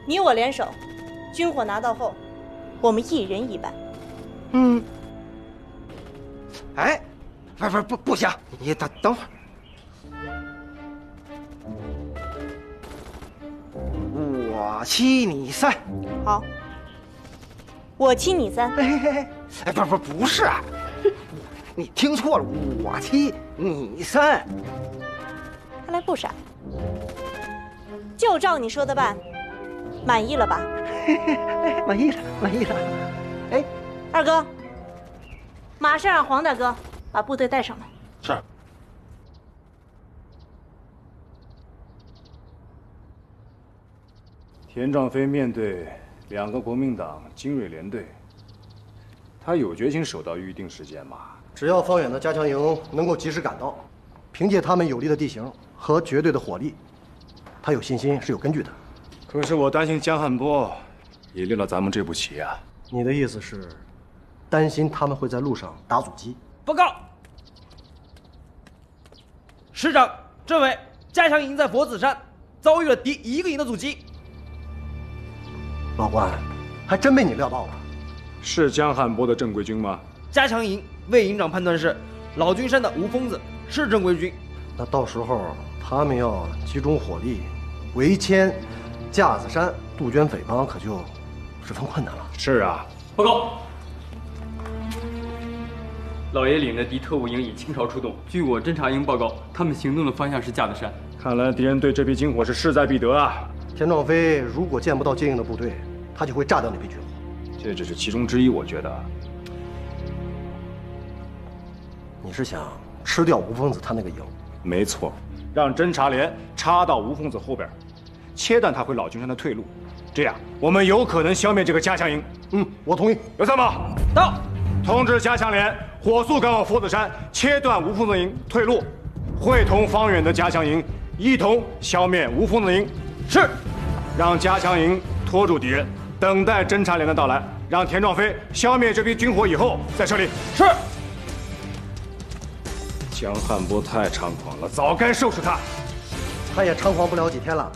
你我联手，军火拿到后，我们一人一半。 嗯。哎，不行，你等会儿。我七你三。 好。我七你三。 哎，不是啊，你听错了，我七你三。 看来不傻，就照你说的办，满意了吧？ 满意了，满意了。哎， 二哥，马上让黄大哥把部队带上来。 是。 田壮飞面对2个国民党精锐连队，他有决心守到预定时间吗？ 只要方远的加强营能够及时赶到，凭借他们有利的地形和绝对的火力，他有信心是有根据的。 可是我担心江汉波也练了咱们这步棋啊。 你的意思是，担心他们会在路上打阻击？ 报告，师长、政委，加强营在佛子山遭遇了敌1个营的阻击。 老关，还真被你料到了。 是江汉波的正规军吗？ 加强营魏营长判断是老君山的吴疯子是正规军。 那到时候他们要集中火力围歼架子山杜鹃匪帮，可就十分困难了。 是啊。 报告，老爷领的敌特务营已倾巢出动。据我侦察营报告，他们行动的方向是架子山。 看来敌人对这批军火是势在必得啊。 田壮飞如果见不到接应的部队，他就会炸掉那批军火。 这只是其中之一，我觉得。 你是想吃掉吴疯子他那个营？ 没错，让侦察连插到吴疯子后边，切断他回老君山的退路，这样我们有可能消灭这个加强营。 我同意。 刘参谋到， 通知加强连火速赶往佛子山，切断吴疯子营退路，会同方远的加强营一同消灭吴疯子营。 是。 让加强营拖住敌人，等待侦察连的到来，让田壮飞消灭这批军火以后再撤离。 是。 江汉波太猖狂了，早该收拾他。 他也猖狂不了几天了。